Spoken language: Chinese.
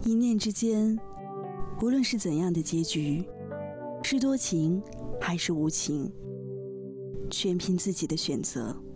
一念之间，无论是怎样的结局，是多情还是无情，全凭自己的选择。